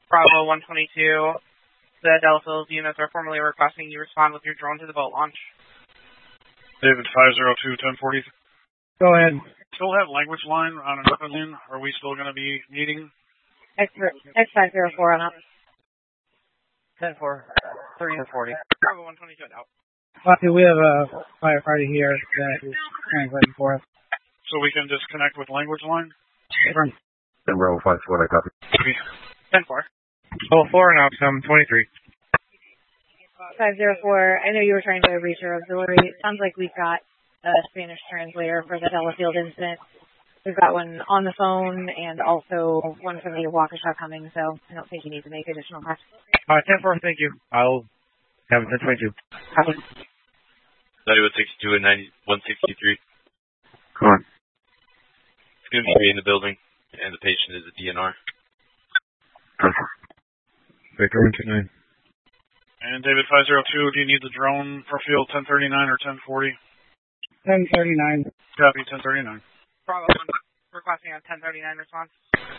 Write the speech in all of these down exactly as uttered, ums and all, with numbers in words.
Bravo one twenty-two. The Delafield units are formally requesting you respond with your drone to the boat launch. David five zero two, ten forty. Go ahead. Still have language line on another lane. Are we still going to be meeting? X five zero four on up. ten four. three and forty. Bravo one twenty-two out. Copy, we have a firefighter here that is translating for us. So we can just connect with language line? Sure. ten Bravo five four, I copy. ten four. Oh, four and out, seven twenty-three. five zero four, I know you were trying to reach your auxiliary. It sounds like we've got a Spanish translator for the Delafield incident. We've got one on the phone and also one from the Waukesha coming, so I don't think you need to make additional calls. All right, ten four, thank you. I'll have it ten twenty-two. Copy. ninety-one sixty-two and ninety-one sixty-three. Come on. It's going to be in the building, and the patient is a D N R. Victor one two nine. And David five zero two, do you need the drone for field ten thirty-nine or ten forty? ten thirty-nine. Copy, ten thirty-nine. Bravo one requesting a ten thirty-nine response.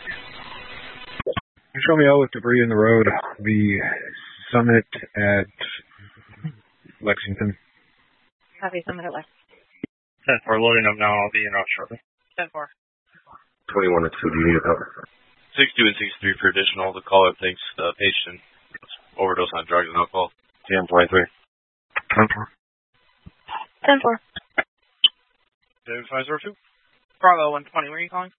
Show me all with debris in the road. The summit at Lexington. Copy, summit at Lex. ten four, loading up now. I'll be in out shortly. ten four. twenty-one to two, do you need a help? sixty-two and sixty-three for additional. The caller thinks the patient overdose on drugs and alcohol. ten twenty-three. ten four. ten four. David five zero two. Bravo one twenty, where are you calling?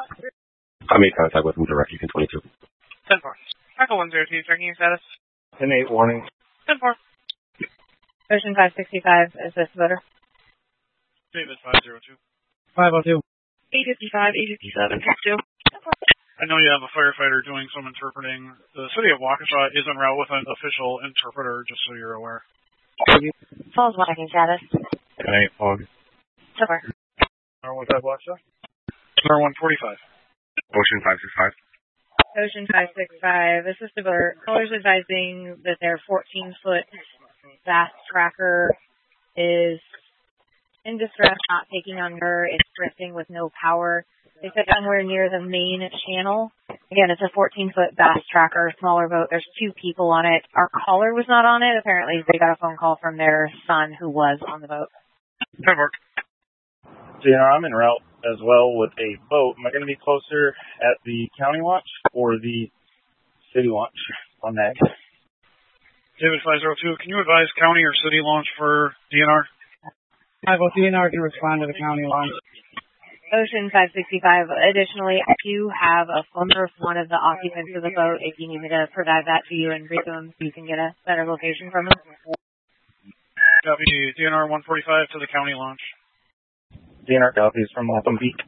I made contact with him direct, you can twenty-two. ten four. Echo one zero two, checking your status. ten eight, warning. ten four. Ocean five sixty-five, is this voter? David five zero two. five oh two. eight fifty-five, eight fifty-seven, two. I know you have a firefighter doing some interpreting. The city of Waukesha is en route with an official interpreter, just so you're aware. Falls watching status. ten eight, fog. Super. Or was that Waukesha? Star one forty-five. Ocean five six five. Ocean five six five, this is the voter. Callers advising that their fourteen foot bass tracker is in distress, not taking under. It's drifting with no power. They said somewhere near the main channel. Again, it's a fourteen foot bass tracker, smaller boat. There's two people on it. Our caller was not on it. Apparently, they got a phone call from their son who was on the boat. Never. So, you know, I'm en route as well with a boat. Am I going to be closer at the county launch or the city launch on that? David five zero two, can you advise county or city launch for D N R? five oh two D N R can respond to the county line. Ocean five sixty-five. Additionally, I do have a phone number for one of the occupants of the boat. If you need me to provide that to you and read them so you can get a better location from them. Copy D N R one forty-five to the county launch. D N R copies from Malcolm Beach.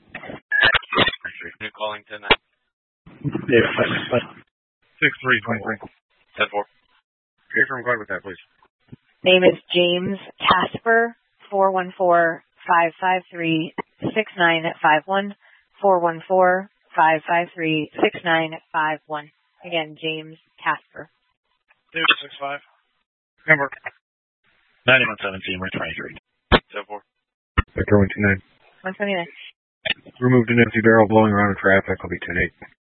You're calling ten nine. Yeah, six three, twenty-three. ten four. Okay, from guard with that, please. Name is James Casper, four one four, five five three, six nine five one, four one four, five five three, six nine five one. Again, James Casper. David six five. Number. ninety-one seventeen, we're twenty-three. ten four. Victor one two nine. one twenty-nine. Removed an empty barrel blowing around in traffic. I'll be ten eight.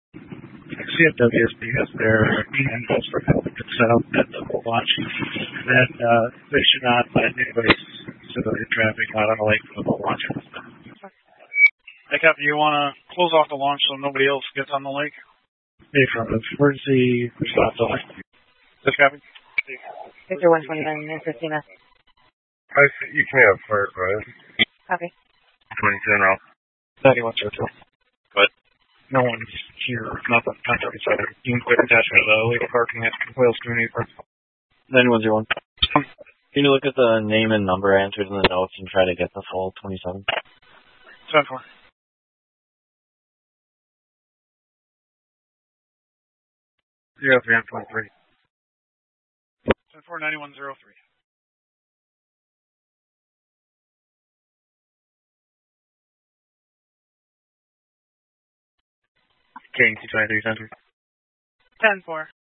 C F W S B S there, and just for help get set up at the launch. And uh, they should not let anybody civilian traffic out on the lake for the boat launch. Hey, Cap, you want to close off the launch so nobody else gets on the lake? Hey, from emergency response only. This copy? Victor one twenty-nine and Christina. I see. You can have fire, right? Copy. twenty-two en route. ninety-one zero two. What? No one's here. Nothing. Contact each other. You can quit attachment. The legal parking at Wales Community Park. ninety-one zero one. Can you look at the name and number entered in the notes and try to get the full twenty-seven? ten four. zero three twenty-three. ten four ninety-one zero three. K T twenty-three center. ten four.